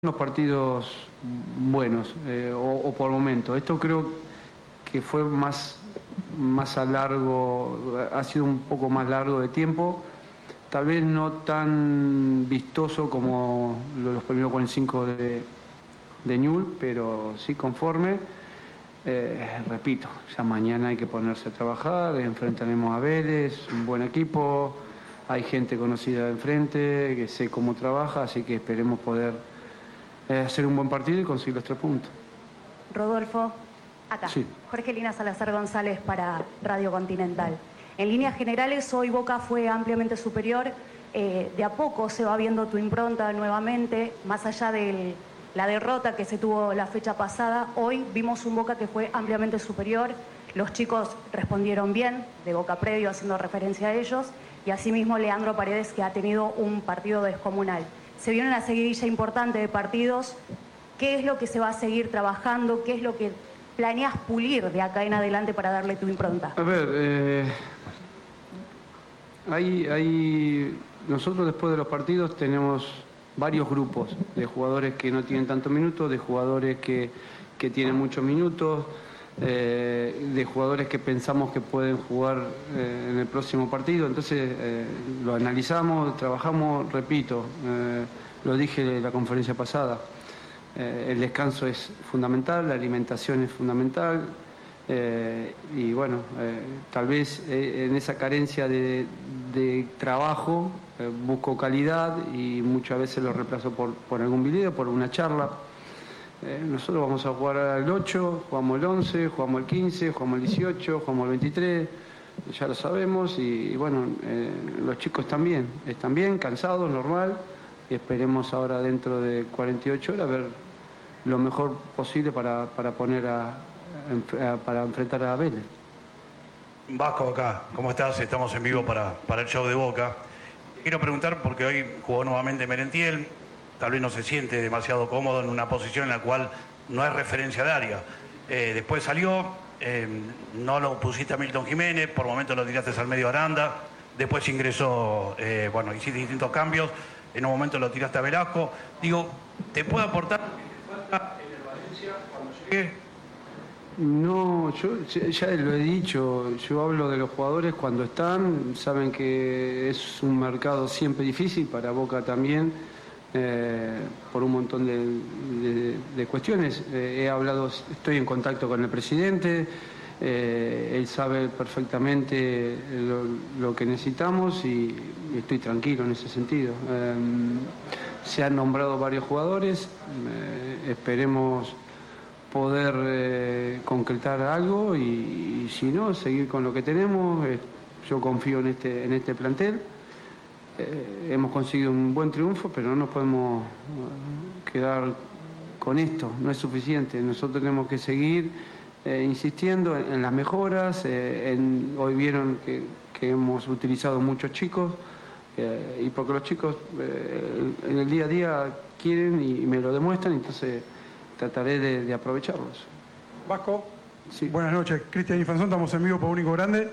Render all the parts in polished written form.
unos partidos buenos, o por momento. Esto creo que fue más a largo, ha sido un poco más largo de tiempo, tal vez no tan vistoso como los primeros 45 de Newell's, pero sí conforme. Repito, ya mañana hay que ponerse a trabajar, enfrentaremos a Vélez, un buen equipo, hay gente conocida de enfrente, que sé cómo trabaja, así que esperemos poder hacer un buen partido y conseguir los 3 puntos. Rodolfo, acá. Sí. Jorgelina Salazar González para Radio Continental. En líneas generales, hoy Boca fue ampliamente superior. De a poco se va viendo tu impronta nuevamente, más allá de la derrota que se tuvo la fecha pasada. Hoy vimos un Boca que fue ampliamente superior. Los chicos respondieron bien, de Boca previo, haciendo referencia a ellos. Y asimismo Leandro Paredes, que ha tenido un partido descomunal. Se viene una seguidilla importante de partidos. ¿Qué es lo que se va a seguir trabajando? ¿Qué es lo que planeas pulir de acá en adelante para darle tu impronta? A ver, nosotros después de los partidos tenemos varios grupos de jugadores que no tienen tantos minutos, de jugadores que tienen muchos minutos, de jugadores que pensamos que pueden jugar en el próximo partido. Entonces lo analizamos, trabajamos, repito, lo dije en la conferencia pasada. El descanso es fundamental, la alimentación es fundamental, y bueno, tal vez en esa carencia de trabajo busco calidad y muchas veces lo reemplazo por algún video, por una charla. Nosotros vamos a jugar al 8, jugamos el 11, jugamos el 15, jugamos el 18, jugamos el 23, ya lo sabemos, y bueno, los chicos están bien, cansados, normal. Y esperemos ahora dentro de 48 horas ver lo mejor posible para enfrentar a Vélez. Vasco, acá, ¿cómo estás? Estamos en vivo para el show de Boca. Quiero preguntar, porque hoy jugó nuevamente Merentiel, tal vez no se siente demasiado cómodo en una posición en la cual no hay referencia de área. Después salió, no lo pusiste a Milton Jiménez, por momentos lo tiraste al medio Aranda, después ingresó, hiciste distintos cambios. En un momento lo tiraste a Velasco. Digo, ¿te puede aportar lo que te falta en el Valencia cuando llegue? No, yo ya lo he dicho, yo hablo de los jugadores cuando están, saben que es un mercado siempre difícil, para Boca también, por un montón de cuestiones. Estoy en contacto con el presidente, él sabe perfectamente lo que necesitamos y estoy tranquilo en ese sentido. Se han nombrado varios jugadores, esperemos poder concretar algo y si no, seguir con lo que tenemos. Yo confío en este plantel. Hemos conseguido un buen triunfo, pero no nos podemos quedar con esto, no es suficiente. Nosotros tenemos que seguir insistiendo en las mejoras. Hoy vieron que hemos utilizado muchos chicos, y porque los chicos en el día a día quieren y me lo demuestran, entonces trataré de aprovecharlos. Vasco, sí. Buenas noches. Cristian Infanzón, estamos en vivo por Único Grande.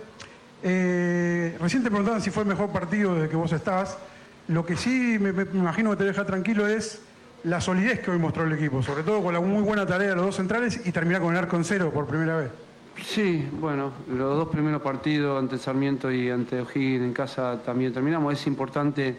Recién te preguntaban si fue el mejor partido desde que vos estás. Lo que sí me imagino que te deja tranquilo es la solidez que hoy mostró el equipo, sobre todo con la muy buena tarea de los dos centrales y terminar con el arco en cero por primera vez. Sí, bueno, los dos primeros partidos ante Sarmiento y ante O'Higgins en casa también terminamos. Es importante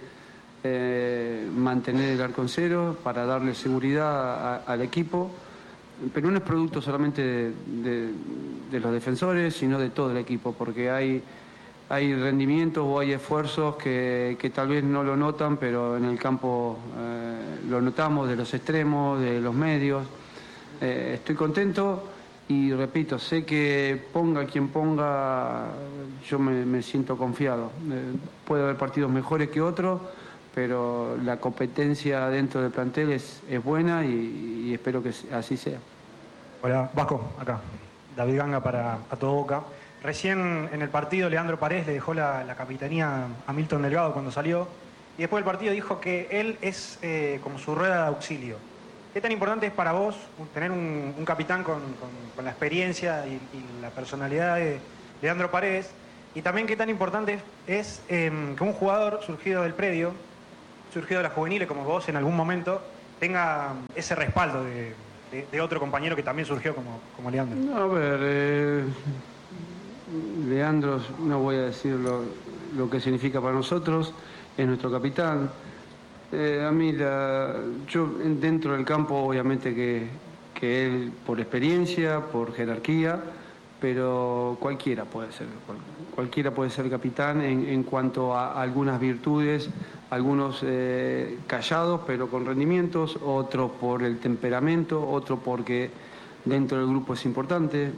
mantener el arco en cero para darle seguridad al equipo, pero no es producto solamente de los defensores, sino de todo el equipo, porque hay rendimientos o hay esfuerzos que tal vez no lo notan, pero en el campo lo notamos, de los extremos, de los medios. Estoy contento y repito, sé que ponga quien ponga, yo me siento confiado. Puede haber partidos mejores que otros, pero la competencia dentro del plantel es buena y espero que así sea. Hola, Vasco, acá. David Ganga para A Todo Boca. Recién en el partido Leandro Paredes le dejó la capitanía a Milton Delgado cuando salió, y después del partido dijo que él es como su rueda de auxilio. ¿Qué tan importante es para vos tener un capitán con la experiencia y la personalidad de Leandro Paredes? Y también qué tan importante es que un jugador surgido del predio, surgido de las juveniles como vos en algún momento, tenga ese respaldo de otro compañero que también surgió como Leandro. No, a ver, Leandro, no voy a decir lo que significa para nosotros, es nuestro capitán. A mí, yo dentro del campo, obviamente que él, por experiencia, por jerarquía, pero cualquiera puede ser capitán en cuanto a algunas virtudes, algunos callados pero con rendimientos, otros por el temperamento, otros porque dentro del grupo es importante.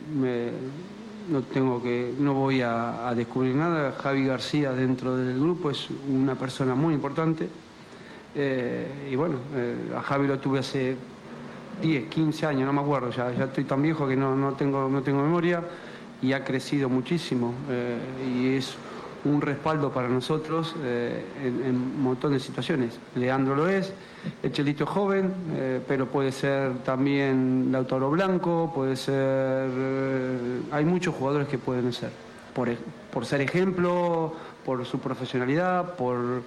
No voy a descubrir nada. Javi García dentro del grupo es una persona muy importante. Y bueno, a Javi lo tuve hace 10, 15 años, no me acuerdo, ya estoy tan viejo que no tengo memoria, y ha crecido muchísimo, y es un respaldo para nosotros en un montón de situaciones. Leandro lo es, el Chelito es joven, pero puede ser también Lautaro Blanco, puede ser... hay muchos jugadores que pueden ser, por ser ejemplo, por su profesionalidad, por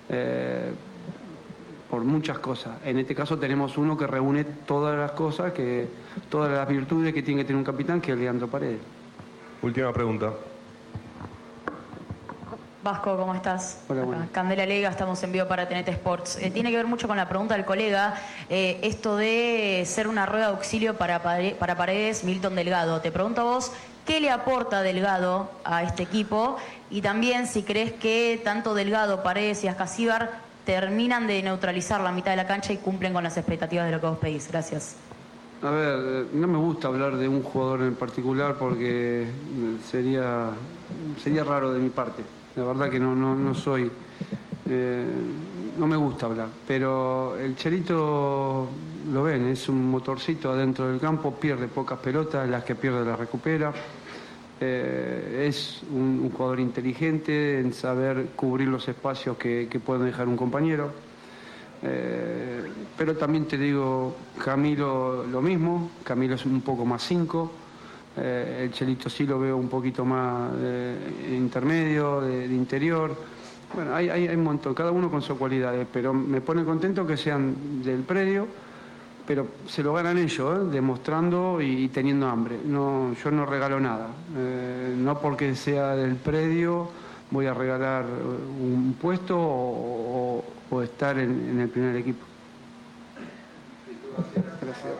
muchas cosas. En este caso tenemos uno que reúne todas las cosas, todas las virtudes que tiene que tener un capitán, que es Leandro Paredes. Última pregunta. Vasco, ¿cómo estás? Hola, bueno. Candela Lega, estamos en vivo para TNT Sports. Tiene que ver mucho con la pregunta del colega, esto de ser una rueda de auxilio para Paredes, Milton Delgado. Te pregunto a vos, ¿qué le aporta Delgado a este equipo? Y también si crees que tanto Delgado, Paredes y Ascasíbar terminan de neutralizar la mitad de la cancha y cumplen con las expectativas de lo que vos pedís. Gracias. A ver, no me gusta hablar de un jugador en particular porque sería raro de mi parte. La verdad que no soy... no me gusta hablar. Pero el Chelito, lo ven, es un motorcito adentro del campo, pierde pocas pelotas, las que pierde las recupera. Es un jugador inteligente en saber cubrir los espacios que puede dejar un compañero. Pero también te digo, Camilo lo mismo, Camilo es un poco más 5, el Chelito sí lo veo un poquito más intermedio, de interior. Bueno, hay un montón, cada uno con sus cualidades, pero me pone contento que sean del predio, pero se lo ganan ellos, demostrando y teniendo hambre. No, yo no regalo nada, no porque sea del predio voy a regalar un puesto o estar en el primer equipo. Gracias.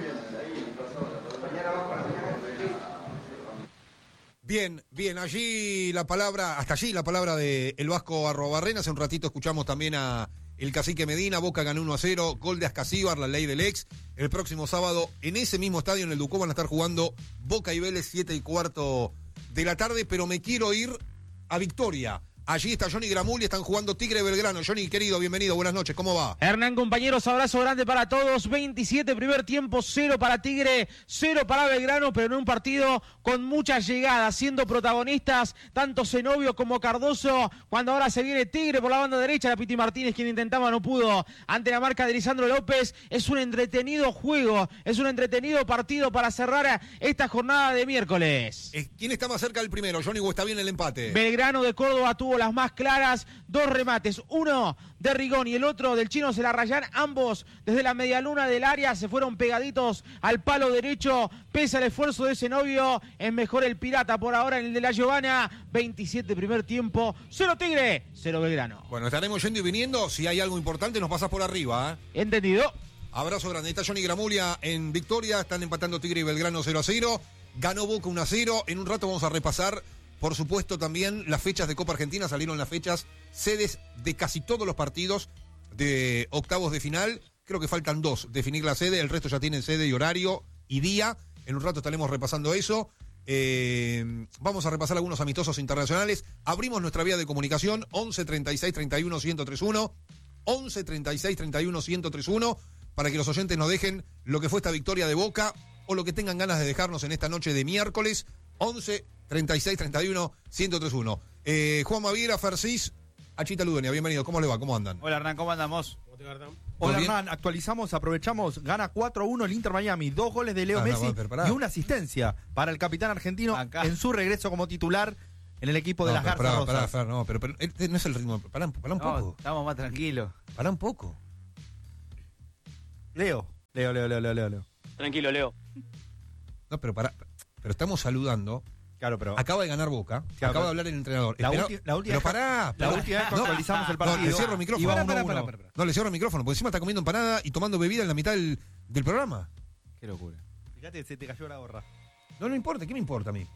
Bien, allí la palabra, hasta allí la palabra de el Vasco Arrobarrena. Hace un ratito escuchamos también a el Cacique Medina. Boca ganó 1-0, gol de Ascasíbar, la ley del ex. El próximo sábado, en ese mismo estadio, en el Ducó, van a estar jugando Boca y Vélez, 7:15 de la tarde, pero me quiero ir a Victoria. Allí está Johnny Gramulli, están jugando Tigre Belgrano. Johnny, querido, bienvenido, buenas noches, ¿cómo va? Hernán, compañeros, abrazo grande para todos. 27 primer tiempo, 0 para Tigre, 0 para Belgrano, pero en un partido con muchas llegadas, siendo protagonistas tanto Zenobio como Cardoso, cuando ahora se viene Tigre por la banda derecha, la Piti Martínez, quien intentaba no pudo, ante la marca de Lisandro López. Es un entretenido juego, es un entretenido partido para cerrar esta jornada de miércoles. ¿Quién está más cerca del primero, Johnny, o está bien el empate? Belgrano de Córdoba tuvo las más claras, 2 remates, uno de Rigón y el otro del Chino Celarrayán, ambos desde la medialuna del área se fueron pegaditos al palo derecho, pese al esfuerzo de Zenobio, es mejor el Pirata por ahora en el de la Giovanna. 27 primer tiempo, 0 Tigre, 0 Belgrano. Bueno, estaremos yendo y viniendo, si hay algo importante nos pasas por arriba, ¿eh? Entendido. Abrazo grande, está Johnny Gramulia en Victoria, están empatando Tigre y Belgrano 0-0, ganó Boca 1-0, en un rato vamos a repasar. Por supuesto, también las fechas de Copa Argentina, salieron las fechas, sedes de casi todos los partidos de octavos de final. Creo que faltan 2, definir la sede, el resto ya tienen sede y horario y día. En un rato estaremos repasando eso. Vamos a repasar algunos amistosos internacionales. Abrimos nuestra vía de comunicación, 11 36 31 1031, 11 36 31 1031, para que los oyentes nos dejen lo que fue esta victoria de Boca o lo que tengan ganas de dejarnos en esta noche de miércoles. 11 36 31 1031. Juan Maviera, Fercis, Achita Ludonia, bienvenido. ¿Cómo le va? ¿Cómo andan? Hola Hernán, ¿cómo andamos? ¿Cómo te va, Hernán? Hola Hernán, actualizamos, aprovechamos, gana 4-1 el Inter Miami, 2 goles de Leo Messi y una asistencia para el capitán argentino en su regreso como titular en el equipo de las Garzas Rosas. Pero este no es el ritmo. Pará un poco. Estamos más tranquilos. Pará un poco. Leo. Tranquilo, Leo. No, pero estamos saludando. Claro, pero. Acaba de ganar Boca. Claro, acaba de hablar el entrenador. La última pero pará. La última vez que actualizamos el partido. No, le cierro el micrófono. Pará. No, le cierro el micrófono, porque encima está comiendo empanada y tomando bebida en la mitad del programa. Qué locura. Fíjate, se te cayó la gorra. No importa, ¿qué me importa a mí?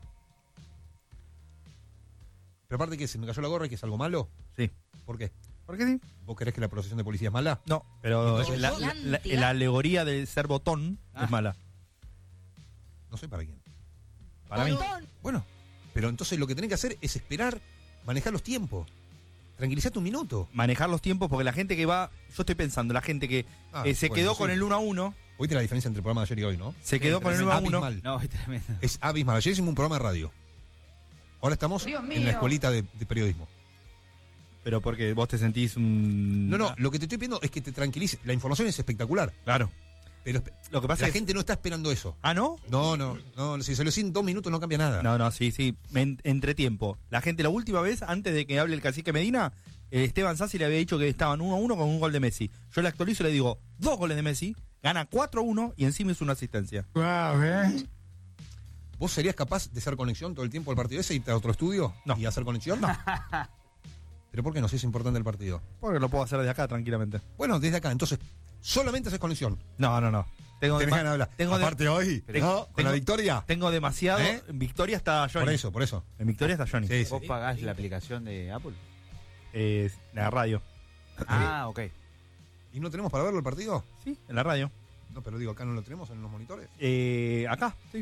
Pero aparte, ¿qué? ¿Se me cayó la gorra y que es algo malo? Sí. ¿Por qué? ¿Por qué sí? ¿Vos querés que la procesión de policía es mala? No, pero Entonces, la alegoría de ser botón es mala. No sé para quién. Para mí. Bueno, pero entonces lo que tenés que hacer es esperar, manejar los tiempos. Tranquilizate un minuto. Manejar los tiempos, porque la gente que va. Yo estoy pensando, la gente que se quedó con el 1-1. Hoy te la diferencia entre el programa de ayer y hoy, ¿no? Se quedó con el 1-1. No, es tremendo. Es abismal. Ayer hicimos un programa de radio. Ahora estamos en la escuelita de periodismo. Pero porque vos te sentís un. No, lo que te estoy pidiendo es que te tranquilices. La información es espectacular. Claro. Pero lo que pasa la es gente no está esperando eso. ¿Ah, no? No. Si se lo hacen 2 minutos no cambia nada. No, sí. Entre tiempo. La gente, la última vez, antes de que hable el cacique Medina, Esteban Sassi le había dicho que estaban 1-1 con un gol de Messi. Yo le actualizo y le digo 2 goles de Messi, gana 4-1 y encima hizo una asistencia. ¿Vos serías capaz de hacer conexión todo el tiempo al partido ese y irte a otro estudio? No. ¿Y hacer conexión? No. ¿Pero por qué no? Si es importante el partido. Porque lo puedo hacer desde acá tranquilamente. Bueno, desde acá. Entonces, solamente haces conexión. No. Tenés ganas de hablar. Aparte hoy, con la Victoria. Tengo demasiado. En Victoria está Johnny. Por eso. En Victoria está Johnny. Sí. ¿Vos pagás la aplicación de Apple? La radio. Ok. ¿Y no tenemos para verlo el partido? Sí, en la radio. No, pero digo, acá no lo tenemos en los monitores. Acá, sí.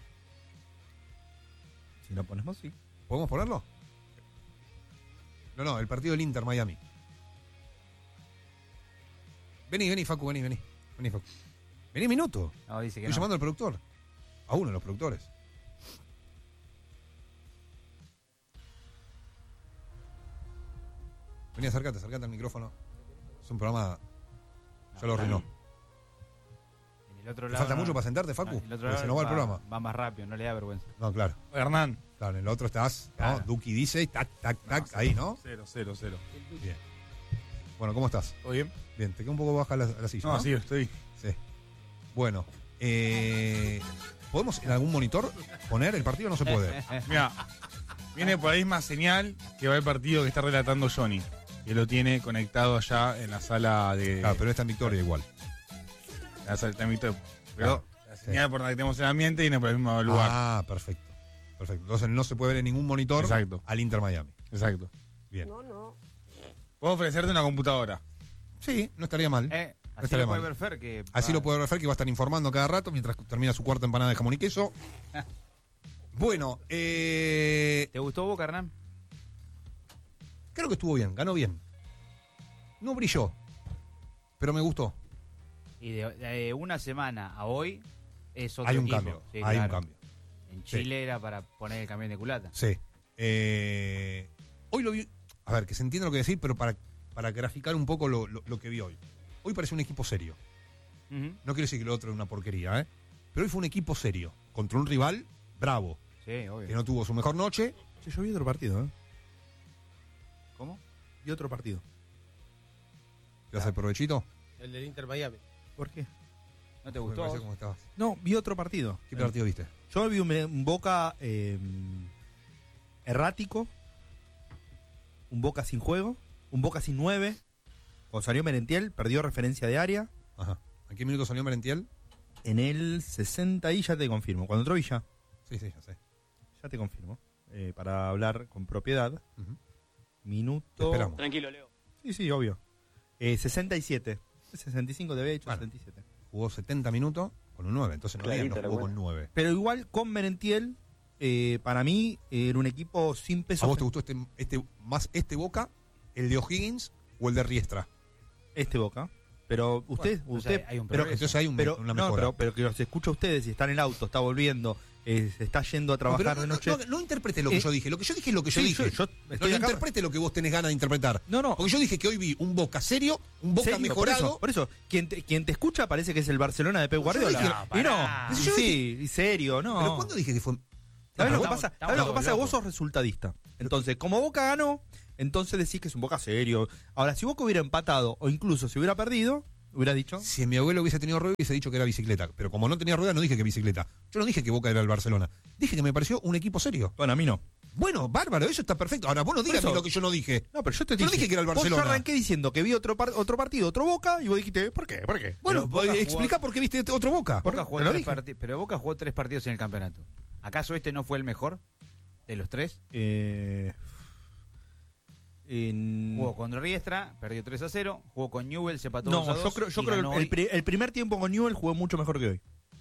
Si lo ponemos, sí. ¿Podemos ponerlo? No, el partido del Inter Miami. Vení, Facu, vení, Facu. Vení, minuto. No, dice que Estoy llamando al productor. A uno de los productores. Vení, acércate al micrófono. Es un programa. Ya lo arruinó. En el otro ¿Te lado falta mucho para sentarte, Facu? Porque se nos va el programa. Va más rápido, no le da vergüenza. No, claro. Hernán. Claro, en el otro estás, Claro. ¿no? Duki dice, tac, ahí, ¿no? 0. Bien. Bueno, ¿cómo estás? ¿Todo bien? Bien, te queda un poco baja la silla. No, sí, estoy. Sí. Bueno, ¿podemos en algún monitor poner el partido? No se puede. Mira, viene por ahí más señal que va el partido que está relatando Johnny. Que lo tiene conectado allá en la sala de. Claro, pero está en Victoria igual. La sala de Victoria. Pero la señal Sí. por la que tenemos el ambiente viene por el mismo lugar. Ah, perfecto. Entonces no se puede ver en ningún monitor al Inter Miami. Exacto. Bien. Puedo ofrecerte una computadora. Sí, no estaría mal. Así lo puede ver Fer, que Así lo puede ver Fer, que va a estar informando cada rato mientras termina su cuarta empanada de jamón y queso. Bueno, ¿te gustó Boca, Hernán? Creo que estuvo bien, ganó bien. No brilló, pero me gustó. Y de una semana a hoy es otro Hay un equipo. cambio, Sí, hay un claro. cambio. En Chile era para poner el camión de culata. Sí. Hoy lo vi. A ver, que se entienda lo que decir, pero para graficar un poco lo que vi hoy. Hoy parece un equipo serio. No quiero decir que lo otro es una porquería, ¿eh? Pero hoy fue un equipo serio. Contra un rival bravo. Sí, obvio. Que no tuvo su mejor noche. Sí, yo vi otro partido, ¿eh? ¿Cómo? Vi otro partido. ¿Te hace provechito? El del Inter Miami. ¿Por qué? ¿No te Me gustó? parece cómo estabas. No, vi otro partido. ¿Qué partido viste? Yo vi un Boca errático, un Boca sin juego, un Boca sin 9. Cuando salió Merentiel, perdió referencia de área. Ajá. ¿En qué minuto salió Merentiel? En el 60 y ya te confirmo. Cuando entró Villa. Sí, ya sé. Ya te confirmo. Para hablar con propiedad. Minuto. Te esperamos. Tranquilo, Leo. Sí, obvio. 67. 65 debe haber hecho, Bueno. 67. Jugó 70 minutos con un 9, entonces no jugó con 9. Pero igual con Merentiel, para mí era un equipo sin peso. ¿A vos te gustó más este Boca, el de O'Higgins o el de Riestra? Este Boca. Pero usted, hay un pero progreso. entonces hay una mejora. pero que los escucha a ustedes y está en el auto, está volviendo, se está yendo a trabajar de noche. No interprete lo que yo dije. Lo que yo dije es lo que yo dije. No interprete lo que vos tenés ganas de interpretar. No. Porque yo dije que hoy vi un Boca serio, un Boca ¿Serio? mejorado. Por eso, quien te escucha parece que es el Barcelona de Pep Guardiola. Yo dije, Sí, serio, no. ¿Pero cuándo dije que fue? ¿Sabes lo que pasa? estamos ¿Sabes lo que pasa? locos. Vos sos resultadista. Entonces, como Boca ganó, entonces decís que es un Boca serio. Ahora, si Boca hubiera empatado o incluso si hubiera perdido, ¿Hubiera dicho? Si mi abuelo hubiese tenido rueda, hubiese dicho que era bicicleta. Pero como no tenía rueda, no dije que bicicleta. Yo no dije que Boca era el Barcelona. Dije que me pareció un equipo serio. Bueno, a mí no. Bueno, bárbaro, eso está perfecto. Ahora, vos no digas lo que yo no dije. No, pero yo te Yo no dije que era el Barcelona. Yo arranqué diciendo que vi otro partido, otro Boca, y vos dijiste, ¿por qué? ¿Por qué? Bueno, explica por qué viste otro Boca. Boca jugó pero Boca jugó 3 partidos en el campeonato. ¿Acaso este no fue el mejor de los 3? Jugó con Riestra, perdió 3-0. Jugó con Newell, se empató 2-2. Yo creo que el primer tiempo con Newell jugó mucho mejor que hoy.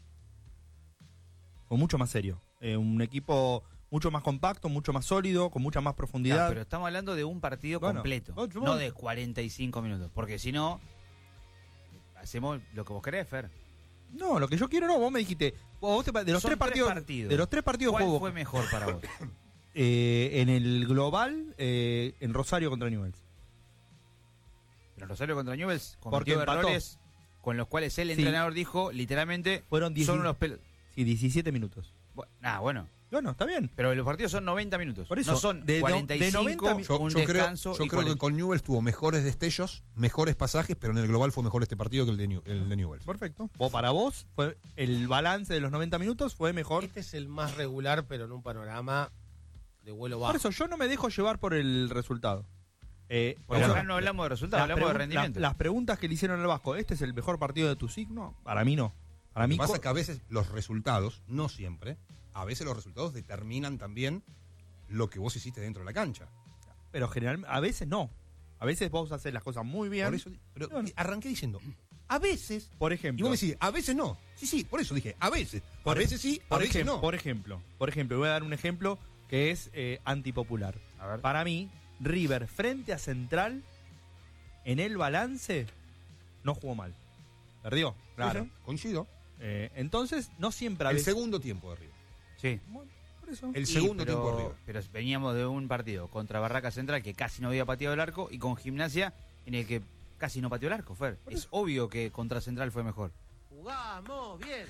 Fue mucho más serio. Un equipo mucho más compacto, mucho más sólido, con mucha más profundidad. Claro, pero estamos hablando de un partido completo, no de 45 minutos. Porque si no, hacemos lo que vos querés, Fer. No, lo que yo quiero no. Vos me dijiste, de los 3 partidos. De los 3 partidos ¿cuál jugó fue mejor para vos? En el global, en Rosario contra Newell's. Pero Rosario contra Newell's cometió errores con los cuales el entrenador dijo, literalmente, fueron 10, son unos pelos. Sí, 17 minutos. Bueno. Bueno, está bien. Pero los partidos son 90 minutos. Por eso, no son 45, un descanso. Yo creo que con Newell's tuvo mejores destellos, mejores pasajes, pero en el global fue mejor este partido que el de Newell's. Perfecto. O para vos, fue el balance de los 90 minutos fue mejor. Este es el más regular, pero en un panorama de vuelo bajo. Por eso yo no me dejo llevar por el resultado. Por eso no hablamos de resultados, hablamos de rendimiento. Las preguntas que le hicieron al Vasco, ¿este es el mejor partido de tu signo? Para mí no. Para mí Lo que pasa es que a veces los resultados, no siempre, a veces los resultados determinan también lo que vos hiciste dentro de la cancha. Pero generalmente, a veces no. A veces vos haces las cosas muy bien. Por eso, pero arranqué diciendo, a veces. Por ejemplo. Y vos me decís, a veces no. Sí, por eso dije, a veces. A veces sí, a veces no. Por ejemplo, voy a dar un ejemplo que es antipopular. A ver. Para mí, River frente a Central, en el balance, no jugó mal. Perdió, claro. Sí, coincido. Entonces, no siempre... El segundo tiempo de River. Sí. Bueno, por eso. El segundo tiempo de River. Pero veníamos de un partido contra Barraca Central que casi no había pateado el arco y con Gimnasia en el que casi no pateó el arco, Fer. Es obvio que contra Central fue mejor. Jugamos bien.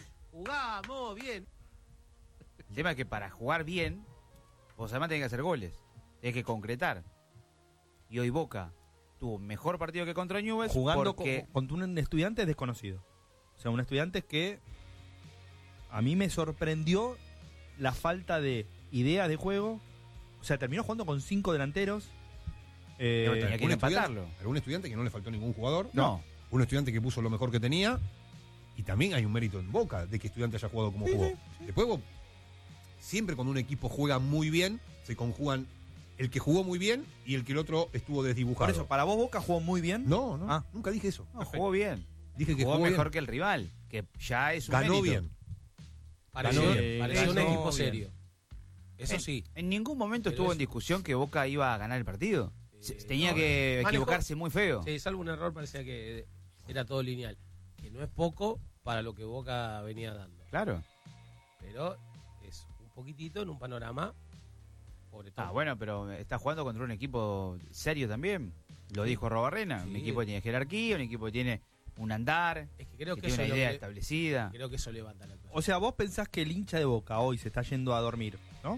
El tema es que para jugar bien, vos además tenés que hacer goles. Tenés que concretar. Y hoy Boca tuvo mejor partido que contra Newell's jugando porque... contra un estudiante desconocido. O sea, un estudiante que a mí me sorprendió la falta de idea de juego. O sea, terminó jugando con 5 delanteros. Tenía que empatarlo. ¿Algún estudiante que no le faltó ningún jugador? No. Un estudiante que puso lo mejor que tenía. Y también hay un mérito en Boca de que estudiante haya jugado como jugó. Sí. Después vos, siempre cuando un equipo juega muy bien, se conjugan el que jugó muy bien y el que el otro estuvo desdibujado. Por eso, ¿para vos Boca jugó muy bien? No, nunca dije eso. No, jugó bien. Dije que jugó mejor bien. Que el rival, que ya es un ganó mérito. bien. Pareció un equipo serio. Eso sí. En ningún momento estuvo en discusión que Boca iba a ganar el partido. Tenía que equivocarse muy feo. Sí, salvo un error, parecía que era todo lineal. Que no es poco para lo que Boca venía dando. Claro. Pero es un poquitito en un panorama. Bueno, pero está jugando contra un equipo serio también. Lo dijo Robarrena. Sí. Un equipo que tiene jerarquía, un equipo que tiene un andar, es que creo que tiene una idea establecida. Creo que eso levanta la actuación. O sea, vos pensás que el hincha de Boca hoy se está yendo a dormir, ¿no?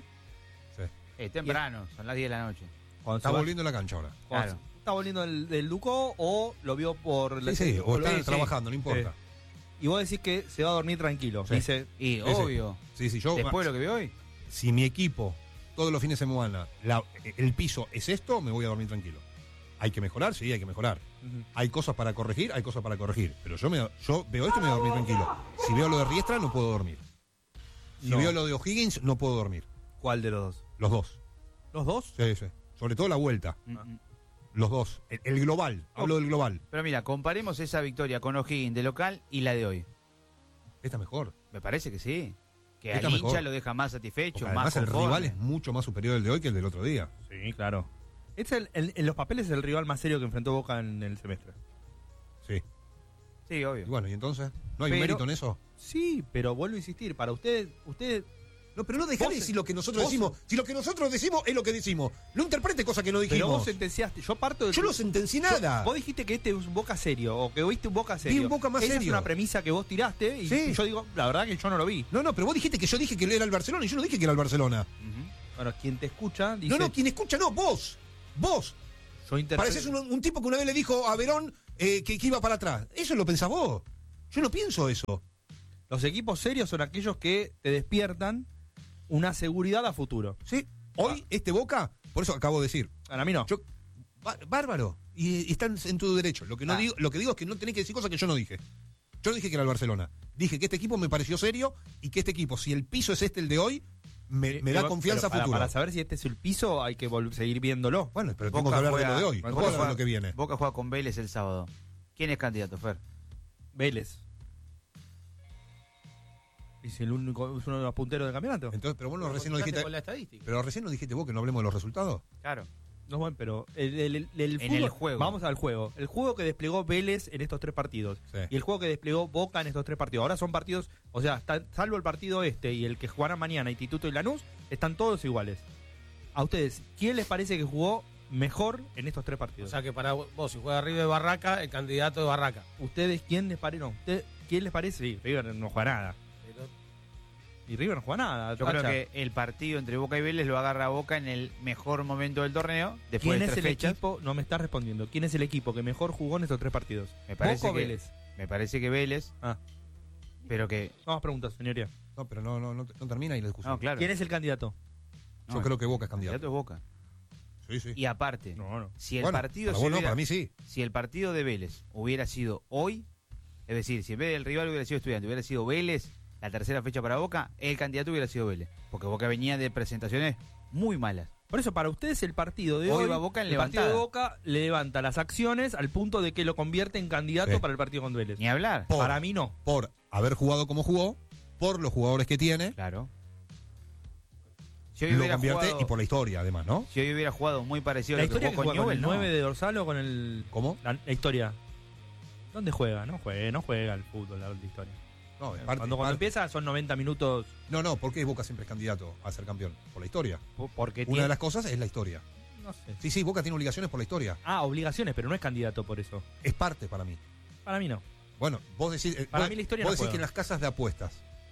Sí. Temprano, son las 10 de la noche. Está volviendo a la cancha ahora. Claro. ¿Está volviendo del Ducó o lo vio por... Sí, o está trabajando, no importa. Y vos decís que se va a dormir tranquilo. Sí. Dice, y obvio. Sí, yo, después de lo que vi hoy. Si mi equipo, todos los fines de semana, el piso es esto, me voy a dormir tranquilo. ¿Hay que mejorar? Sí, hay que mejorar. Hay cosas para corregir, hay cosas para corregir. Pero yo veo esto y me voy a dormir tranquilo. Si veo lo de Riestra, no puedo dormir. Si veo lo de O'Higgins, no puedo dormir. ¿Cuál de los dos? Los dos. ¿Los dos? Sí. Sobre todo la vuelta. Los dos. El global. Hablo del global. Pero mira, comparemos esa victoria con O'Higgins de local y la de hoy. Esta mejor. Me parece que sí. Que esta al mejor. hincha lo deja más satisfecho, porque más además el rival es mucho más superior el de hoy que el del otro día. Sí, claro. En los papeles es el rival más serio que enfrentó Boca en el semestre. Sí. Sí, obvio. Y bueno, ¿y entonces? ¿No hay mérito en eso? Sí, pero vuelvo a insistir, para usted... No, pero no dejá de decir lo que nosotros decimos. Si lo que nosotros decimos es lo que decimos. No interprete cosas que no dijimos. Pero vos sentenciaste. Yo no sentencié nada. Vos dijiste que este es un Boca serio, o que viste un Boca serio. Vi un Boca más Esa serio. es una premisa que vos tiraste, y yo digo, la verdad que yo no lo vi. No, pero vos dijiste que yo dije que era el Barcelona, y yo no dije que era el Barcelona. Bueno, quien te escucha dice... No, quien escucha no, vos. Yo interpreto... Pareces un tipo que una vez le dijo a Verón, que iba para atrás. Eso lo pensás vos. Yo no pienso eso. Los equipos serios son aquellos que te despiertan una seguridad a futuro. Sí. Hoy, Boca, por eso acabo de decir. A mí no. Bárbaro. Y están en tu derecho. Lo que digo es que no tenés que decir cosas que yo no dije. Yo no dije que era el Barcelona. Dije que este equipo me pareció serio y que este equipo, si el piso es el de hoy, me da confianza pero futura. Para saber si este es el piso, hay que seguir viéndolo. Bueno, pero tengo que hablar de lo de hoy. No de lo que viene. Boca juega con Vélez el sábado. ¿Quién es candidato, Fer? Vélez. Es el único, es uno de los punteros del campeonato. Entonces, pero vos recién no dijiste. Con la estadística. Pero recién no dijiste vos que no hablemos de los resultados. Claro. No, bueno, pero el en fútbol, el juego. Vamos al juego. El juego que desplegó Vélez en estos 3 partidos. Sí. Y el juego que desplegó Boca en estos 3 partidos. Ahora son partidos, o sea, salvo el partido y el que jugarán mañana, Instituto y Lanús, están todos iguales. A ustedes, ¿quién les parece que jugó mejor en estos 3 partidos? O sea que para vos, si juega River Barraca, el candidato de Barraca. ¿Ustedes quién les parece? No, ¿quién les parece? Sí, River no juega nada. Y River no juega nada. Yo creo que el partido entre Boca y Vélez lo agarra Boca en el mejor momento del torneo. Después ¿Quién de es 3 el fechas. equipo? No me estás respondiendo. ¿Quién es el equipo que mejor jugó en estos 3 partidos? Me parece ¿Boca o que Vélez? Me parece que Vélez. Pero que. No, preguntas, señoría. No, pero no termina ahí la discusión. No, claro. ¿Quién es el candidato? Yo creo que Boca es candidato. El candidato es Boca. Sí, sí. Y aparte, no. si el Bueno, partido para vos no, para mí sí. Si el partido de Vélez hubiera sido hoy, es decir, si en vez del rival hubiera sido Estudiante, hubiera sido Vélez, la tercera fecha para Boca, el candidato hubiera sido Vélez. Porque Boca venía de presentaciones muy malas. Por eso, para ustedes el partido de hoy va Boca en el partido de levantada. Boca le levanta las acciones al punto de que lo convierte en candidato Sí. para el partido con Vélez. Ni hablar. Para mí no. Por haber jugado como jugó, por los jugadores que tiene. Claro. Si hoy Lo hubiera convierte jugado- y por la historia, además, ¿no? Si hoy hubiera jugado muy parecido a La lo que historia que jugó juega con con el Newell, 9 de dorsal o con el... ¿Cómo? La historia. ¿Dónde juega? No juega el fútbol, la historia. No, en parte, Cuando empieza son 90 minutos. No, ¿por qué Boca siempre es candidato a ser campeón? Por la historia. Porque Una de las cosas es la historia. No sé. Sí, Boca tiene obligaciones por la historia. Obligaciones, pero no es candidato por eso. Es parte para mí. Para mí no. Bueno, vos decís, Para mí la historia vos no decís juega. que en las casas de apuestas,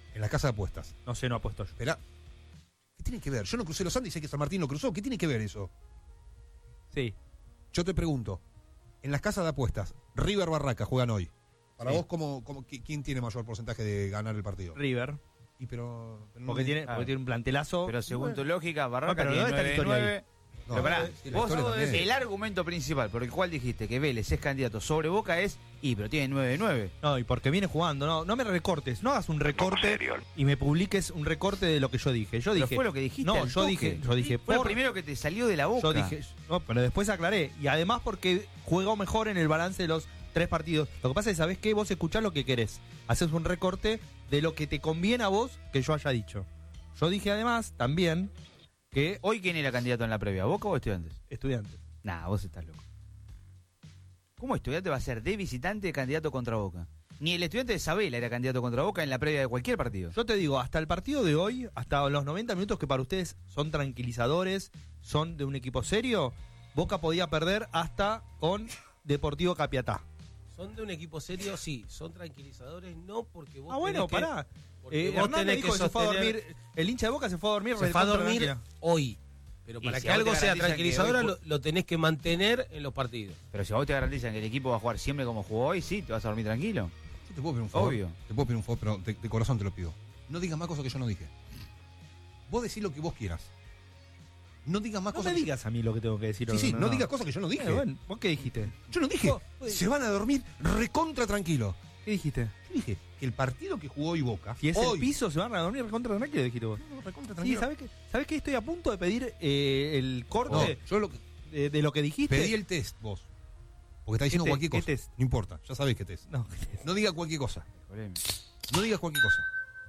No sé, no apuesto yo. Espera, ¿qué tiene que ver? Yo no crucé los Andes y sé que San Martín lo cruzó. ¿Qué tiene que ver eso? Sí. Yo te pregunto, en las casas de apuestas, River Barraca juegan hoy. Para Sí. vos, ¿quién tiene mayor porcentaje de ganar el partido? River. Pero no Porque me- tiene un plantelazo. Pero según tu lógica, Barraca pero tiene ¿dónde está la historia 9-9. No, Pero pará, sí, la vos historia también. el argumento principal por el cual dijiste que Vélez es candidato sobre Boca es, pero tiene 9-9. No, y porque viene jugando. No me recortes. No hagas un recorte y me publiques un recorte de lo que yo dije. Yo Pero dije. fue lo que dijiste. No, al yo toque. dije. Fue lo primero que te salió de la boca. Yo dije. No, pero después aclaré. Y además porque jugó mejor en el balance de los 3 partidos. Lo que pasa es, ¿sabés qué? Vos escuchás lo que querés. Haces un recorte de lo que te conviene a vos que yo haya dicho. Yo dije además también que... ¿Hoy quién era candidato en la previa? ¿Boca o Estudiantes? Estudiantes. Nah, vos estás loco. ¿Cómo Estudiante va a ser de visitante candidato contra Boca? Ni el Estudiante de Sabela era candidato contra Boca en la previa de cualquier partido. Yo te digo, hasta el partido de hoy, hasta los 90 minutos que para ustedes son tranquilizadores, son de un equipo serio, Boca podía perder hasta con Deportivo Capiatá. ¿Son de un equipo serio? Sí. ¿Son tranquilizadores? No, porque vos Bueno, tenés que- pará. porque vos Hernández tenés dijo que que se fue a sostener- dormir. El hincha de Boca se fue a dormir. Se fue a recontra dormir tranquila. hoy. Pero Y para si que a vos te algo sea garantizan que tranquilizadora hoy lo tenés que mantener en los partidos. Pero si a vos te garantizan que el equipo va a jugar siempre como jugó hoy, sí, te vas a dormir tranquilo. Yo te puedo pedir un favor. Obvio. Te puedo pedir un favor, pero de corazón te lo pido. No digas más cosas que yo no dije. Vos decís lo que vos quieras. No digas más No cosas me que digas a mí lo que tengo que decir. Sí, no digas cosas que yo no dije. Bueno, ¿vos qué dijiste? Yo no dije, Vos- se van a dormir recontra tranquilo. ¿Qué dijiste? Yo dije que el partido que jugó hoy Boca. Si es hoy, el piso, se van a dormir contra tranquilo, dijiste vos. recontra Sí, tranquilo. ¿sabés qué? Estoy a punto de pedir el No, corte yo lo que, de lo que dijiste. pedí el test, vos. Porque está diciendo ¿Qué cualquier qué cosa. test? No importa, ya sabés qué test. No, No diga cualquier cosa. No digas cualquier cosa.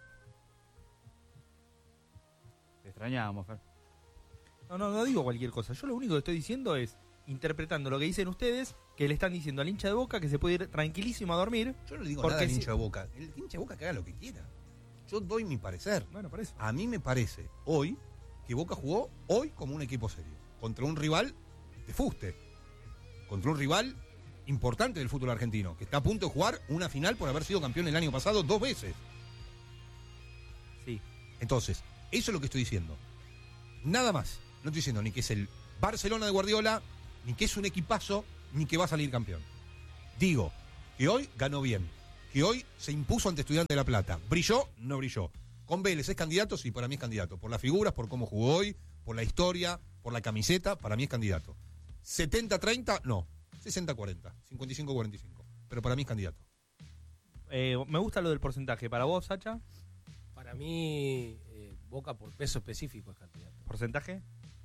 Te extrañábamos, Fer. no digo cualquier cosa. Yo lo único que estoy diciendo es, interpretando lo que dicen ustedes, que le están diciendo al hincha de Boca que se puede ir tranquilísimo a dormir. Yo no le digo porque nada al si- hincha de Boca. El hincha de Boca que haga lo que quiera. Yo doy mi parecer. Bueno, por eso. A mí me parece hoy que Boca jugó hoy como un equipo serio. Contra un rival de fuste. Contra un rival importante del fútbol argentino. Que está a punto de jugar una final por haber sido campeón el año pasado 2 veces. Sí. Entonces, eso es lo que estoy diciendo. Nada más. No estoy diciendo ni que es el Barcelona de Guardiola, ni que es un equipazo, ni que va a salir campeón. Digo, que hoy ganó bien, que hoy se impuso ante Estudiantes de La Plata. ¿Brilló? No brilló. Con Vélez, ¿es candidato? Sí, para mí es candidato. Por las figuras, por cómo jugó hoy, por la historia, por la camiseta, para mí es candidato. 70-30, no. 60-40, 55-45. Pero para mí es candidato. Me gusta lo del porcentaje. ¿Para vos, Sacha? Para mí, Boca por peso específico es candidato. ¿Porcentaje?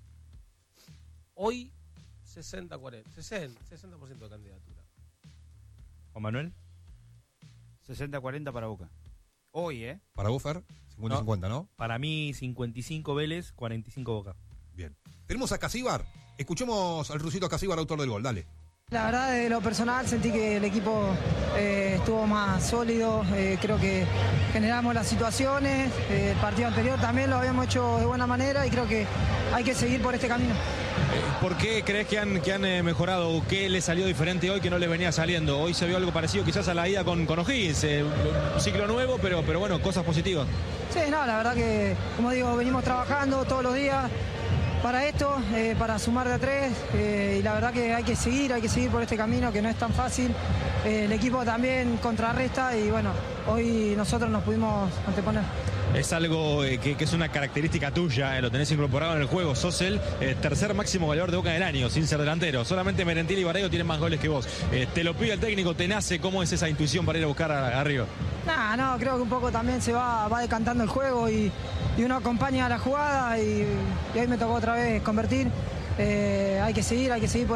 Hoy, 60-40. 60% de candidatura. ¿Juan Manuel? 60-40 para Boca. Hoy, ¿eh? Para vos, Fer, 50-50, ¿no? Para mí, 55 Vélez, 45 Boca. Bien. Tenemos a Casíbar. Escuchemos al rusito Casíbar, autor del gol. Dale. La verdad, de lo personal, sentí que el equipo estuvo más sólido. Creo que generamos las situaciones. El partido anterior también lo habíamos hecho de buena manera y creo que hay que seguir por este camino. ¿Por qué crees que han mejorado? ¿Qué les salió diferente hoy que no les venía saliendo? Hoy se vio algo parecido quizás a la ida con O'Higgins. Un ciclo nuevo, pero bueno, cosas positivas. Sí, no, la verdad que, como digo, venimos trabajando todos los días para esto, para sumar de a 3, y la verdad que hay que seguir por este camino que no es tan fácil. El equipo también contrarresta y bueno, hoy nosotros nos pudimos anteponer. Es algo que es una característica tuya, lo tenés incorporado en el juego. Sos el tercer máximo goleador de Boca del año, sin ser delantero. Solamente Merentiel y Barreiro tienen más goles que vos. Te lo pide el técnico, te nace. ¿Cómo es esa intuición para ir a buscar arriba? No, creo que un poco también se va decantando el juego y uno acompaña a la jugada y hoy me tocó otra vez convertir. Hay que seguir por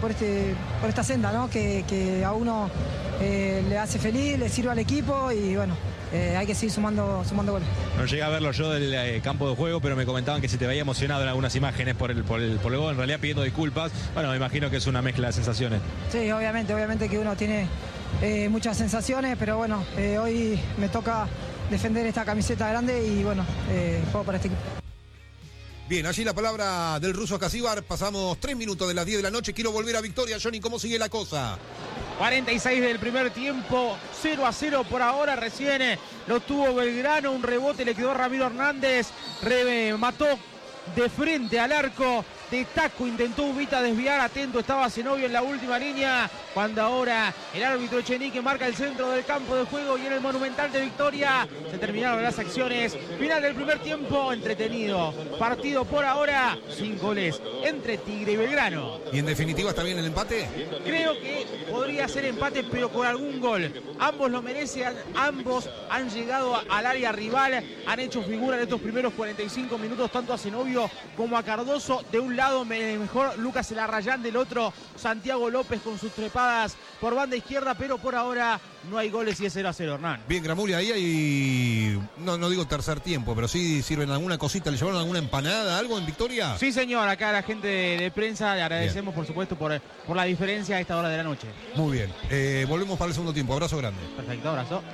esta senda, ¿no? Que a uno le hace feliz, le sirve al equipo y bueno, hay que seguir sumando goles. No llegué a verlo yo del campo de juego, pero me comentaban que se te veía emocionado en algunas imágenes por el gol, en realidad pidiendo disculpas. Bueno, me imagino que es una mezcla de sensaciones. Sí, obviamente que uno tiene muchas sensaciones, pero bueno, hoy me toca defender esta camiseta grande y bueno, juego para este equipo. Bien, allí la palabra del ruso Casíbar. Pasamos 3 minutos de las 10 de la noche. Quiero volver a Victoria. Johnny, ¿cómo sigue la cosa? 46 del primer tiempo, 0-0 por ahora. Recién lo tuvo Belgrano, un rebote le quedó a Ramiro Hernández, mató de frente al arco, de taco intentó Ubita desviar, atento estaba Zenobio en la última línea, cuando ahora el árbitro Echenique marca el centro del campo de juego y en el Monumental de Victoria se terminaron las acciones. Final del primer tiempo, entretenido, partido por ahora, sin goles entre Tigre y Belgrano. ¿Y en definitiva está bien el empate? Creo que podría ser empate, pero con algún gol. Ambos lo merecen, ambos han llegado al área rival, han hecho figura en estos primeros 45 minutos, tanto a Zenobio como a Cardoso. De un lado mejor Lucas Elarrayán, del otro Santiago López con sus trepadas por banda izquierda, pero por ahora no hay goles y es 0-0, Hernán. Bien, Gramulia, ahí hay, no digo tercer tiempo, pero sí sirven alguna cosita, ¿le llevaron alguna empanada, algo en Victoria? Sí, señor, acá a la gente de prensa le agradecemos, por supuesto, por la diferencia a esta hora de la noche. Muy bien, volvemos para el segundo tiempo, abrazo grande. Perfecto, abrazo.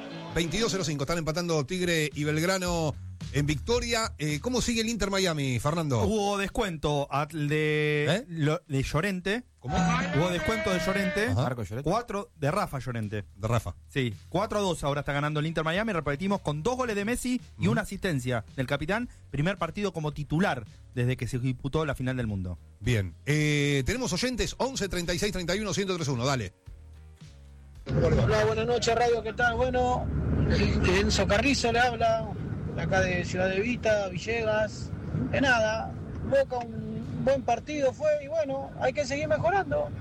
22-05, están empatando Tigre y Belgrano en Victoria. ¿Cómo sigue el Inter Miami, Fernando? Hubo descuento de Llorente. ¿Cómo? Hubo descuento de Llorente. Marco Llorente. 4 de Rafa Llorente. De Rafa. Sí, 4-2 ahora está ganando el Inter Miami. Repetimos, con 2 goles de Messi y una asistencia del capitán. Primer partido como titular desde que se disputó la final del mundo. Bien. Tenemos oyentes, 11 36 31 1031. Dale. Hola, buenas noches, Radio, ¿qué tal? Bueno, Enzo Carrizo le habla, acá de Ciudad de Vita, Villegas. De nada, Boca un buen partido fue y bueno, hay que seguir mejorando,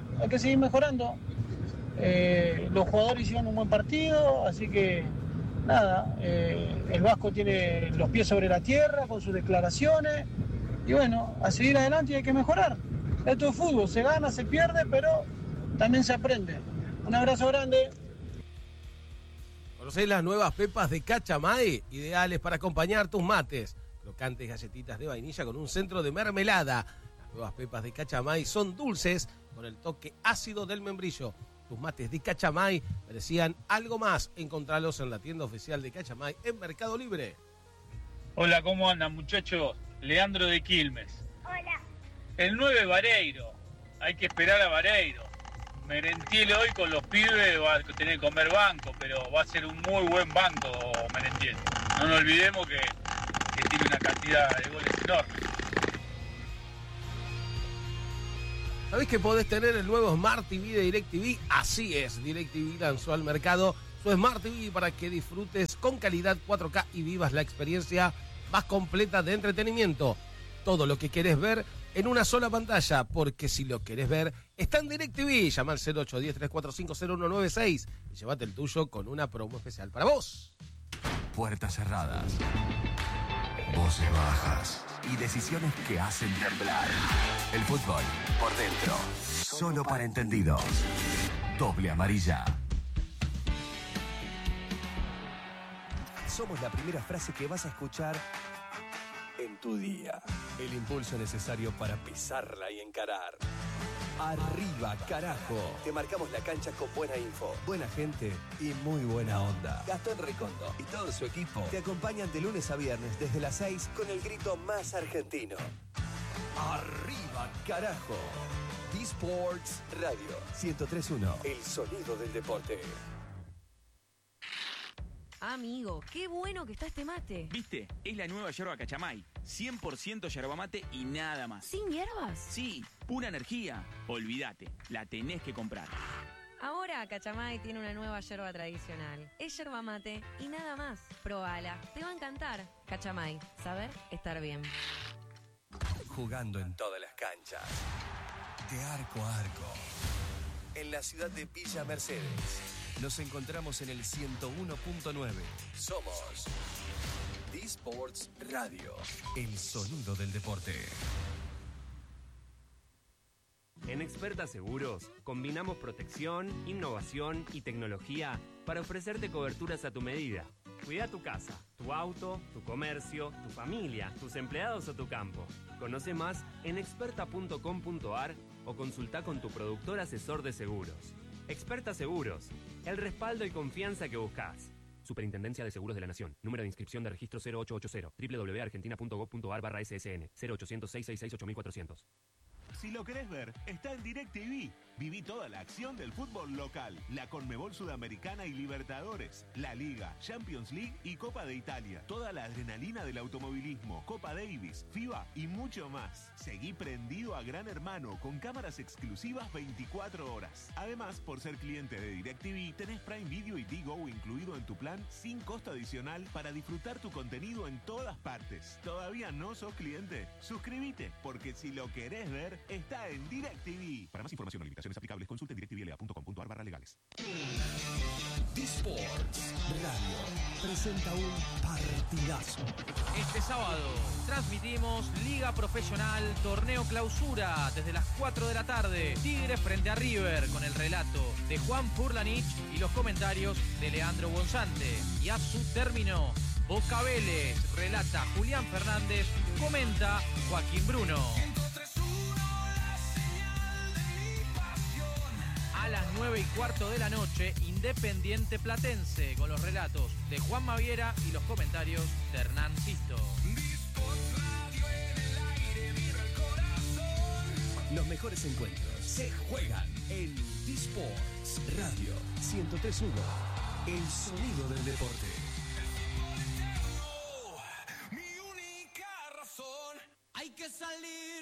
los jugadores hicieron un buen partido, así que nada, el Vasco tiene los pies sobre la tierra con sus declaraciones y bueno, a seguir adelante y hay que mejorar. Esto es fútbol, se gana, se pierde, pero también se aprende. Un abrazo grande. ¿Conocés las nuevas pepas de Cachamay? Ideales para acompañar tus mates. Crocantes galletitas de vainilla con un centro de mermelada. Las nuevas pepas de Cachamay son dulces con el toque ácido del membrillo. Tus mates de Cachamay merecían algo más. Encontralos en la tienda oficial de Cachamay en Mercado Libre. Hola, ¿cómo andan, muchachos? Leandro de Quilmes. Hola. El 9 Vareiro. Hay que esperar a Vareiro. Merentiel hoy con los pibes va a tener que comer banco, pero va a ser un muy buen banco Merentiel. No nos olvidemos que tiene una cantidad de goles enorme. ¿Sabés que podés tener el nuevo Smart TV de DirecTV? Así es, DirecTV lanzó al mercado su Smart TV para que disfrutes con calidad 4K y vivas la experiencia más completa de entretenimiento. Todo lo que querés ver en una sola pantalla, porque si lo querés ver, está en DirecTV. Llama al 0810-345-0196 y llévate el tuyo con una promo especial para vos. Puertas cerradas, voces bajas y decisiones que hacen temblar. El fútbol por dentro, solo para entendidos. Doble amarilla. Somos la primera frase que vas a escuchar en tu día. El impulso necesario para pisarla y encarar. Arriba, carajo. Te marcamos la cancha con buena info, buena gente y muy buena onda. Gastón Recondo y todo su equipo te acompañan de lunes a viernes desde las 6 con el grito más argentino. Arriba, carajo. D-Sports Radio 103.1. El sonido del deporte. Amigo, qué bueno que está este mate. ¿Viste? Es la nueva yerba Cachamay. 100% yerba mate y nada más. ¿Sin hierbas? Sí, pura energía. Olvídate, la tenés que comprar. Ahora Cachamay tiene una nueva yerba tradicional. Es yerba mate y nada más. Probala, te va a encantar. Cachamay, saber estar bien. Jugando en todas las canchas. De arco a arco. En la ciudad de Villa Mercedes. Nos encontramos en el 101.9. Somos D-Sports Radio, el sonido del deporte. En Experta Seguros combinamos protección, innovación y tecnología para ofrecerte coberturas a tu medida. Cuida tu casa, tu auto, tu comercio, tu familia, tus empleados o tu campo. Conoce más en experta.com.ar o consulta con tu productor asesor de seguros. Experta Seguros, el respaldo y confianza que buscas. Superintendencia de Seguros de la Nación. Número de inscripción de registro 0880. www.argentina.gov.ar/ssn. 0800-666-8400. Si lo querés ver, está en DirecTV. Viví toda la acción del fútbol local, la Conmebol Sudamericana y Libertadores, la Liga, Champions League y Copa de Italia. Toda la adrenalina del automovilismo, Copa Davis, FIBA y mucho más. Seguí prendido a Gran Hermano con cámaras exclusivas 24 horas. Además, por ser cliente de DirecTV, tenés Prime Video y Digo incluido en tu plan sin costo adicional para disfrutar tu contenido en todas partes. ¿Todavía no sos cliente? Suscríbete, porque si lo querés ver, está en DirecTV. Para más información o limitaciones aplicables, consulte directvla.com.ar/legales. D-Sports Radio presenta un partidazo. Este sábado transmitimos Liga Profesional Torneo Clausura desde las 4 de la tarde. Tigre frente a River con el relato de Juan Furlanich y los comentarios de Leandro Bonzante. Y a su término, Boca Vélez, relata Julián Fernández, comenta Joaquín Bruno. A las 9:15 de la noche, Independiente Platense, con los relatos de Juan Maviera y los comentarios de Hernán Sisto. Los mejores encuentros se juegan en D-Sports Radio 103.1. El sonido del deporte.